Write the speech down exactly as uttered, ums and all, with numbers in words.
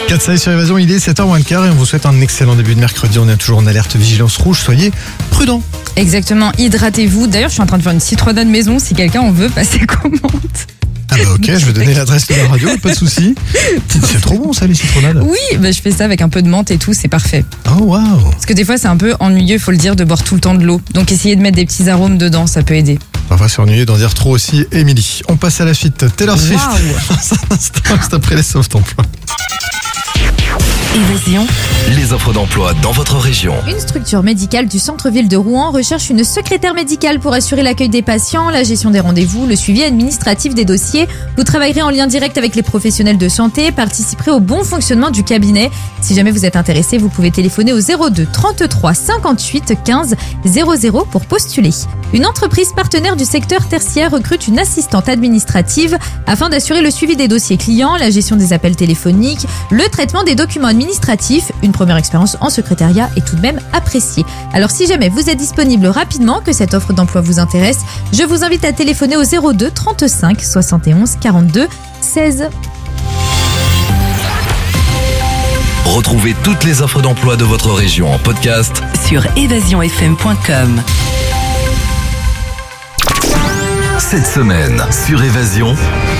quatre salles sur Évasion, il est sept heures moins le quart et on vous souhaite un excellent début de mercredi. On est toujours en alerte vigilance rouge, soyez prudents. Exactement, hydratez-vous. D'ailleurs, je suis en train de faire une citronnade maison si quelqu'un en veut passer commande. Ah bah ok, je vais donner l'adresse de la radio, pas de souci. C'est trop bon ça, les citronnades. Oui, bah je fais ça avec un peu de menthe et tout, c'est parfait. Oh waouh. Parce que des fois, c'est un peu ennuyeux, faut le dire, de boire tout le temps de l'eau. Donc essayez de mettre des petits arômes dedans, ça peut aider. Parfois c'est ennuyeux d'en dire trop aussi, Émilie. On passe à la suite. Taylor Swift. Waouh. Juste après les soft emplois. Évasion, les offres d'emploi dans votre région. Une structure médicale du centre-ville de Rouen recherche une secrétaire médicale pour assurer l'accueil des patients, la gestion des rendez-vous, le suivi administratif des dossiers. Vous travaillerez en lien direct avec les professionnels de santé, participerez au bon fonctionnement du cabinet. Si jamais vous êtes intéressé, vous pouvez téléphoner au zéro deux trente-trois cinquante-huit quinze zéro zéro pour postuler. Une entreprise partenaire du secteur tertiaire recrute une assistante administrative afin d'assurer le suivi des dossiers clients, la gestion des appels téléphoniques, le traitement des documents administratifs. Une première expérience en secrétariat est tout de même appréciée. Alors si jamais vous êtes disponible rapidement, que cette offre d'emploi vous intéresse, je vous invite à téléphoner au zéro deux trente-cinq soixante et onze quarante-deux seize. Retrouvez toutes les offres d'emploi de votre région en podcast sur évasion f m point com. Cette semaine sur Évasion,